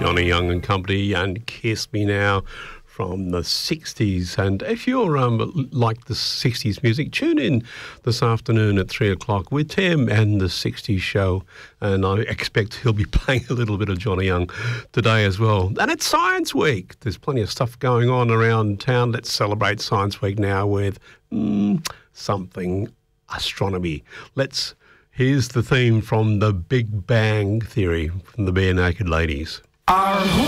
Johnny Young and Company and Kiss Me Now from the 60s. And if you're like the 60s music, tune in this afternoon at 3 o'clock with Tim and the 60s show. And I expect he'll be playing a little bit of Johnny Young today as well. And it's Science Week. There's plenty of stuff going on around town. Let's celebrate Science Week now with something astronomy. Here's the theme from the Big Bang Theory from the Bare Naked Ladies.